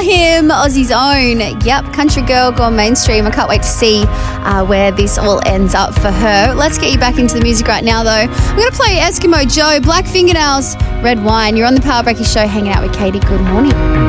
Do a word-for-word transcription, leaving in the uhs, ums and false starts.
Rahim, Aussie's own. Yep, country girl gone mainstream. I can't wait to see uh, where this all ends up for her. Let's get you back into the music right now, though. I'm going to play Eskimo Joe, Black Fingernails, Red Wine. You're on the Power Breakfast Show hanging out with Katie. Good morning.